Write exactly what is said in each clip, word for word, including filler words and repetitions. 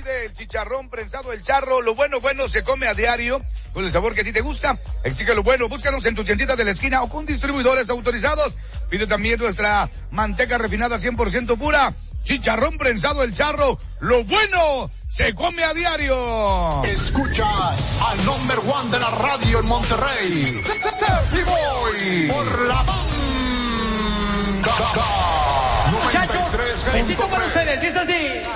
Pide el chicharrón prensado, el charro. Lo bueno, bueno se come a diario con el sabor que a ti te gusta. Exige lo bueno. Búscanos en tu tiendita de la esquina o con distribuidores autorizados. Pide también nuestra manteca refinada cien por ciento pura. Chicharrón prensado, el charro. Lo bueno se come a diario. Escuchas al number one de la radio en Monterrey. Sepi Boy por la banda. Muchachos, besito para ustedes, dice así.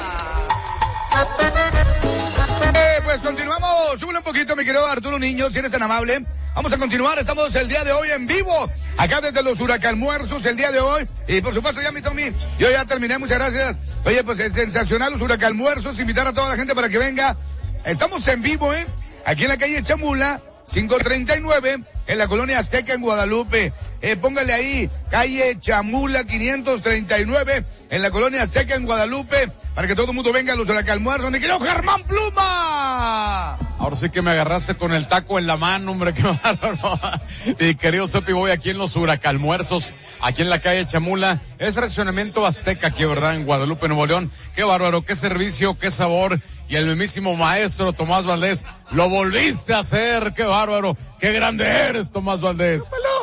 Eh, pues continuamos, súbele un poquito, mi querido Arturo Niño, si eres tan amable. Vamos a continuar, estamos el día de hoy en vivo, acá desde los Huracanmuerzos, el día de hoy. Y por supuesto ya mi Tommy, yo ya terminé, muchas gracias. Oye, pues es sensacional los Huracanmuerzos, invitar a toda la gente para que venga. Estamos en vivo, eh, aquí en la calle Chamula, quinientos treinta y nueve, en la colonia Azteca en Guadalupe. Eh, póngale ahí, calle Chamula quinientos treinta y nueve, en la colonia Azteca en Guadalupe, para que todo el mundo venga a los Huracanmuerzos. ¡Mi querido Germán Pluma! Ahora sí que me agarraste con el taco en la mano, hombre, qué bárbaro. Mi querido Sepi, voy aquí en los Huracanmuerzos, aquí en la calle Chamula. Es fraccionamiento Azteca aquí, ¿verdad? En Guadalupe, Nuevo León. Qué bárbaro, qué servicio, qué sabor. Y el mismísimo maestro Tomás Valdés, lo volviste a hacer, qué bárbaro. Qué grande eres, Tomás Valdés.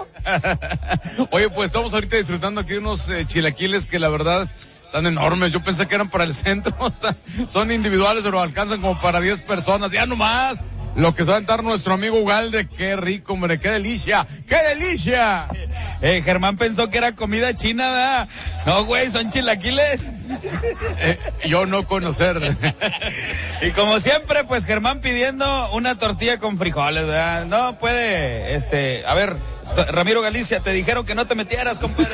Oye, pues estamos ahorita disfrutando aquí unos eh, chilaquiles que la verdad están enormes. Yo pensé que eran para el centro. Son individuales, pero alcanzan como para diez personas. Ya nomás lo que se va a dar nuestro amigo Ugalde. Qué rico, hombre, qué delicia, qué delicia. Eh, Germán pensó que era comida china, ¿verdad? No, güey, son chilaquiles. Eh, yo no conocer. Y como siempre, pues Germán pidiendo una tortilla con frijoles, ¿verdad? No puede, este, a ver, Ramiro Galicia, te dijeron que no te metieras, compadre.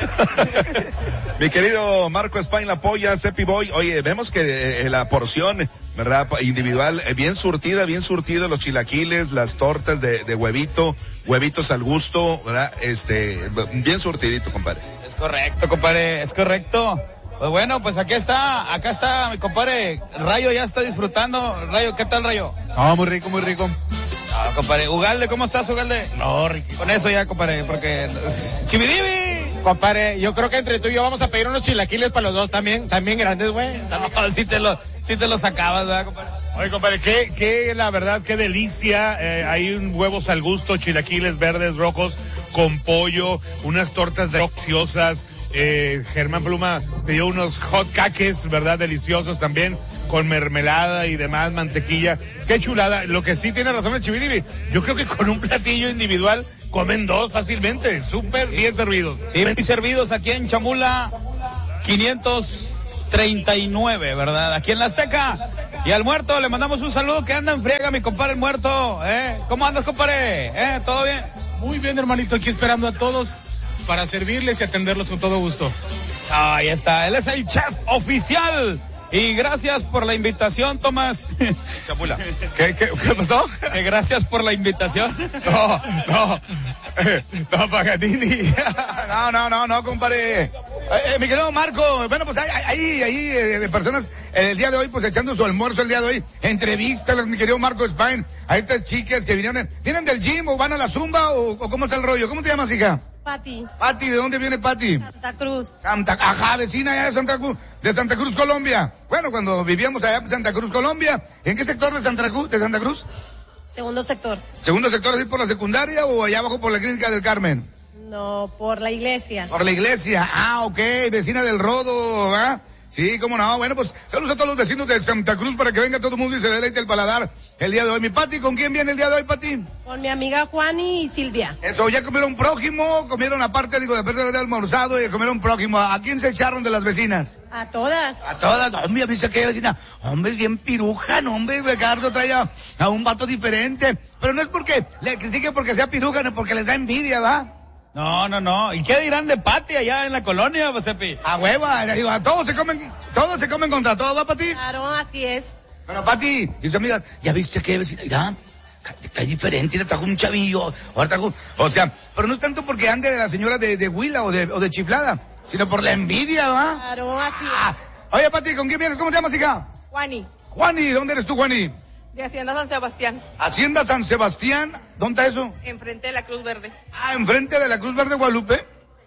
Mi querido Marco España, la polla, Sepi Boy. Oye, vemos que eh, la porción, ¿verdad? Individual, eh, bien surtida, bien surtido, los chilaquiles, las tortas de, de huevito, huevitos al gusto, ¿verdad? Este, bien surtidito, compadre. Es correcto, compadre, es correcto. Pues bueno, pues aquí está, acá está mi compadre Rayo, ya está disfrutando. Rayo, ¿qué tal, Rayo? No, muy rico, muy rico. Ah, compadre, Ugalde, ¿cómo estás, Ugalde? No, riquísimo. Con eso ya, compadre, porque... ¡Chividivi! Compadre, yo creo que entre tú y yo vamos a pedir unos chilaquiles para los dos también, también grandes, güey. No, sí te lo, sí te lo sacabas, ¿verdad, compadre? Oye, compadre, qué, qué, la verdad, qué delicia. Eh, hay un huevos al gusto, chilaquiles verdes, rojos, con pollo, unas tortas deliciosas. Eh, Germán Pluma pidió unos hot cakes, ¿verdad? Deliciosos también, con mermelada y demás, mantequilla. Qué chulada. Lo que sí tiene razón el Chividivi, yo creo que con un platillo individual comen dos fácilmente, súper bien servidos. Sí, bien servidos aquí en Chamula, quinientos treinta y nueve, ¿verdad? Aquí en la Azteca. Y al muerto le mandamos un saludo, que anda en friega, mi compadre el muerto, ¿eh? ¿Cómo andas, compadre? ¿Eh? ¿Todo bien? Muy bien, hermanito, aquí esperando a todos para servirles y atenderlos con todo gusto. Ahí está, él es el chef oficial. Y gracias por la invitación, Tomás. Chamula. ¿Qué, qué, qué pasó? Que gracias por la invitación. No, no. Eh, no, Paganini. No, no, no, no, compadre. Eh, eh, mi querido Marco, bueno, pues ahí, ahí, eh, personas eh, el día de hoy, pues echando su almuerzo el día de hoy, entrevistas, mi querido Marco Spain, a estas chicas que vinieron, ¿vienen del gym o van a la zumba o, o cómo está el rollo? ¿Cómo te llamas, hija? Pati. Pati, ¿de dónde viene Pati? Santa Cruz. Santa, ajá, vecina allá de Santa Cruz, de Santa Cruz, Colombia. Bueno, cuando vivíamos allá en Santa Cruz, Colombia, ¿en qué sector de Santa Cruz, de Santa Cruz? Segundo sector. ¿Segundo sector, así por la secundaria o allá abajo por la Clínica del Carmen? No, por la iglesia. Por la iglesia, ah, ok, vecina del Rodo, ¿ah? Sí, cómo no, bueno, pues saludos a todos los vecinos de Santa Cruz para que venga todo el mundo y se deleite el paladar el día de hoy. Mi Pati, ¿con quién viene el día de hoy, Pati? Con mi amiga Juani y Silvia. Eso, ya comieron prójimo, comieron aparte, digo, después de haber almorzado y comieron prójimo. ¿A quién se echaron de las vecinas? A todas. A todas, hombre, dice que vecina, hombre, bien piruja, no, hombre, Ricardo trae a, a un vato diferente. Pero no es porque le critique porque sea piruja, no porque les da envidia, ¿va? No, no, no. ¿Y qué dirán de Pati allá en la colonia, Josepi? A hueva, digo, a todos se comen, todos se comen contra todos, ¿va, Pati? Claro, así es. Pero, Pati, y sus amigas, ¿ya viste qué vecina? Ya, está diferente, te trajo un chavillo, ahora trajo, o sea, pero no es tanto porque ande la señora de, de Huila o de, o de Chiflada, sino por la envidia, ¿va? Claro, así ah. es. Oye, Pati, ¿con quién vienes? ¿Cómo te llamas, hija? Juani. Juani, ¿dónde eres tú, Juani? De Hacienda San Sebastián. Hacienda San Sebastián, ¿dónde está eso? Enfrente de la Cruz Verde. Ah, enfrente de la Cruz Verde Guadalupe.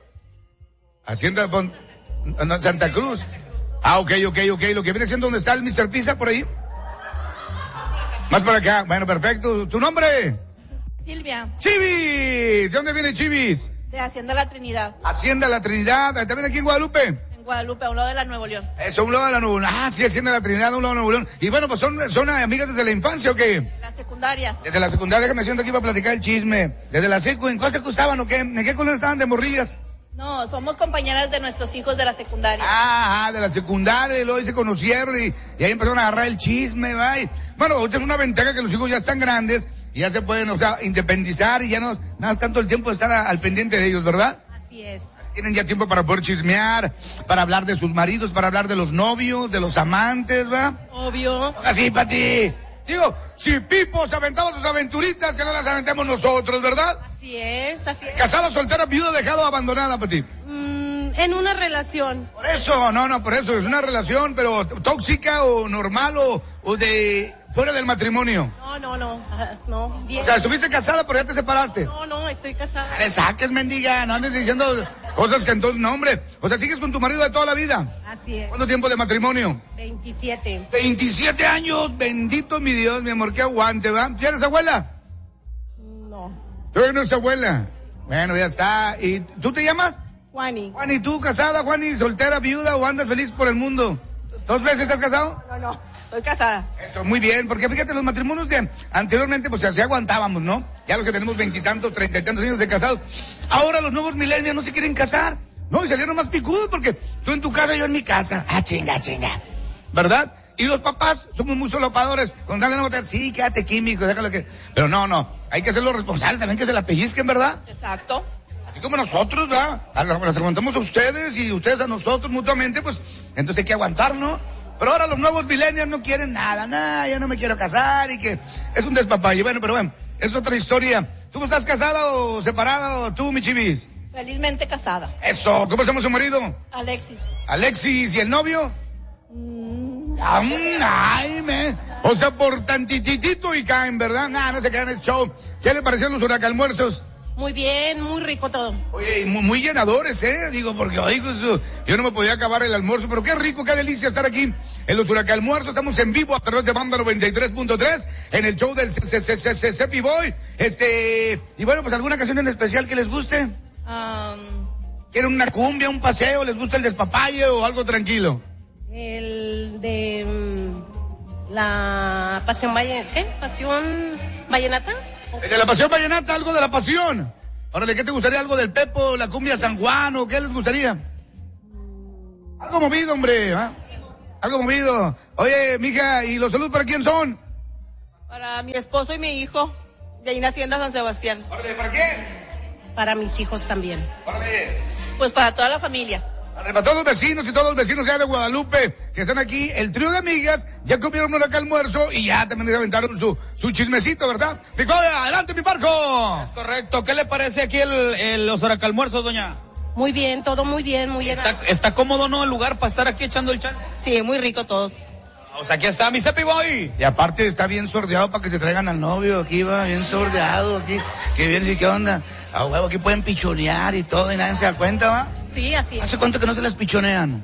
Hacienda con no, Santa Cruz. Ah, ok, ok, ok. Lo que viene siendo donde está el mister Pizza por ahí. Más para acá. Bueno, perfecto. ¿Tu nombre? Silvia, Chivis. ¿De dónde viene Chivis? de Hacienda La Trinidad, Hacienda La Trinidad. ¿También aquí en Guadalupe? en Guadalupe, a un lado de la Nuevo León. Eso, un lado de la Nuevo León. Ah, sí, Hacienda La Trinidad, un lado de Nuevo León. Y bueno, pues son, son amigas desde la infancia, ¿o qué? La secundaria. Desde la secundaria que me siento aquí para platicar el chisme. Desde la secu, ¿en cuál se usaban o qué? ¿En qué color estaban de morrillas? No, somos compañeras de nuestros hijos de la secundaria. Ah, ah, de la secundaria, y luego ahí se conocieron y, y ahí empezaron a agarrar el chisme, va. Y, bueno, hoy tengo una ventaja que los hijos ya están grandes y ya se pueden, o sea, independizar y ya no, nada más tanto el tiempo de estar a- al pendiente de ellos, ¿verdad? Así es. Tienen ya tiempo para poder chismear, para hablar de sus maridos, para hablar de los novios, de los amantes, ¿va? Obvio. Así, Pati. Digo, si Pipo se aventaba sus aventuritas, que no las aventemos nosotros, ¿verdad? Así es, así es. Casada, soltera, viuda, dejada o abandonada, Pati. Mm, en una relación. Por eso, no, no, por eso, es una relación, pero tóxica o normal o, o de fuera del matrimonio. No, no, no. Ajá, no, bien. O sea, estuviste casada, pero ya te separaste. No, no, estoy casada. No le saques, mendiga, no andes diciendo cosas que entonces, no, hombre. O sea, sigues con tu marido de toda la vida. Así es. ¿Cuánto tiempo de matrimonio? veintisiete. veintisiete años, bendito mi Dios, mi amor, que aguante, ¿va? ¿Ya eres abuela? No. Tú no eres abuela. Bueno, ya está. ¿Y tú te llamas? Juani. Juan, ¿y tú casada, Juan, y soltera, viuda o andas feliz por el mundo? ¿Dos veces estás casado? No, no, estoy casada. Eso, muy bien, porque fíjate, los matrimonios de anteriormente, pues así aguantábamos, ¿no? Ya los que tenemos veintitantos, treinta y tantos años de casados. Ahora los nuevos millennials no se quieren casar, ¿no? Y salieron más picudos porque tú en tu casa, yo en mi casa. Ah, chinga, chinga. ¿Verdad? Y los papás somos muy solapadores. Con tal de no votar, sí, quédate químico, déjalo que... Pero no, no, hay que ser los responsables también, que se la pellizquen, ¿verdad? Exacto. Así como nosotros, ¿verdad? A las las aguantamos a ustedes y ustedes a nosotros mutuamente, pues, entonces hay que aguantar, ¿no? Pero ahora los nuevos millennials no quieren nada, nada, yo no me quiero casar y que es un despapalle. Bueno, pero bueno, es otra historia. ¿Tú estás casada o separada o tú, mi chivis? Felizmente casada. Eso, ¿cómo se llama su marido? Alexis. Alexis, ¿y el novio? Mm, Ah, mm, Ay, me. O sea, por tantititito y caen, ¿verdad? Nah, no se quedan en el show. ¿Qué le parecieron los huracalmuerzos? muy bien, muy rico todo. Oye, y muy, muy llenadores, ¿eh? Digo, porque oigo eso, yo no me podía acabar el almuerzo, pero qué rico, qué delicia estar aquí en los Huracalmuerzos. Estamos en vivo a través de Banda noventa y tres punto tres en el show del Cepi Boy. Este, y bueno, pues alguna canción en especial que les guste. Um, ¿Quieren una cumbia, un paseo? ¿Les gusta el despapalle o algo tranquilo? el de mm, la pasión vallenata. ¿Qué? ¿Pasión vallenata? El de la pasión vallenata, algo de la pasión. Órale, ¿qué te gustaría? ¿Algo del Pepo, la cumbia San Juan o qué les gustaría? Algo movido, hombre, ¿ah? Algo movido. Oye, mija, ¿y los saludos para quién son? Para mi esposo y mi hijo, de ahí en Hacienda San Sebastián. Órale, ¿para quién? Para mis hijos también. Órale. Pues para toda la familia. Para todos los vecinos y todos los vecinos ya de Guadalupe que están aquí, el trío de amigas, ya comieron un almuerzo y ya también se aventaron su, su chismecito, ¿verdad? Victoria, adelante mi barco. Es correcto. ¿Qué le parece aquí el, el los horacalmuerzos, doña? Muy bien, todo muy bien, muy bien. Está, está cómodo, ¿no? El lugar para estar aquí echando el chat. Sí, muy rico todo. O sea, aquí está mi Cepi Boy. Y aparte está bien sordeado para que se traigan al novio, aquí va, bien sordeado, aquí, que bien, sí, ¿qué onda? A huevo, aquí pueden pichonear y todo y nadie se da cuenta, ¿va? Sí, así es. ¿Hace cuánto que no se las pichonean?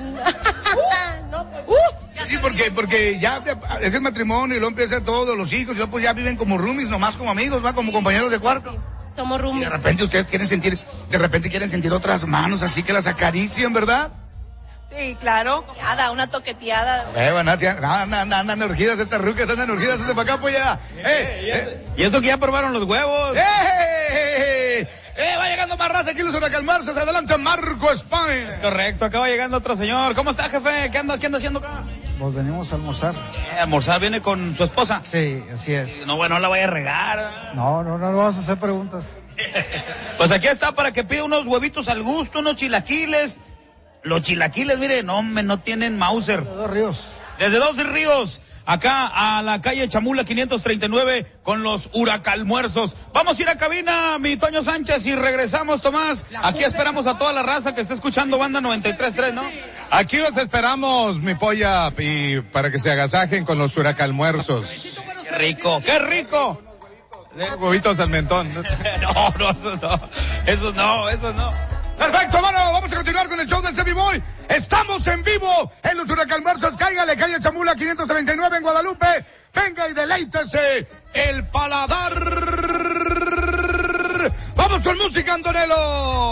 no, pues, Uh, sí, porque, porque ya es el matrimonio y luego empieza todo, los hijos, y luego pues ya viven como roomies, nomás como amigos, va, como compañeros de cuarto. somos Y de roomies. repente ustedes quieren sentir, de repente quieren sentir otras manos, así que las acarician, ¿verdad? Sí, claro. Nada, una toqueteada. Eh, bueno, así, andan, andan, andan urgidas estas rucas, andan urgidas desde para acá, pues ya. Eh, eh, Y eso que ya probaron los huevos. eh, eh, eh, va llegando más raza aquí los Huracalmuerzos, adelante Marco España. Es correcto, acaba llegando otro señor. ¿Cómo está, jefe? ¿Qué anda, qué anda haciendo acá? Nos venimos a almorzar. Eh, almorzar viene con su esposa. Sí, así es. No, bueno, no la vaya a regar. No, no, no, no vas a hacer preguntas. Pues aquí está para que pida unos huevitos al gusto, unos chilaquiles. Los chilaquiles, mire, no, me, no tienen Mauser. De Dos Ríos. Desde Dos Ríos, acá a la calle Chamula quinientos treinta y nueve con los Huracalmuerzos. Vamos a ir a cabina, mi Toño Sánchez, y regresamos, Tomás. Aquí esperamos a toda la raza que está escuchando Banda noventa y tres punto tres, ¿no? Aquí los esperamos, mi polla, y para que se agasajen con los Huracalmuerzos. ¡Qué rico, qué rico! Huevitos al mentón. No, no, eso no, eso no, eso no. Perfecto, mano, vamos a continuar con el show del Cepi Boy. Estamos en vivo en los Huracalmuerzos. Cáigale, calle Chamula quinientos treinta y nueve en Guadalupe. Venga y deleítese el paladar. Vamos con música, Antonello.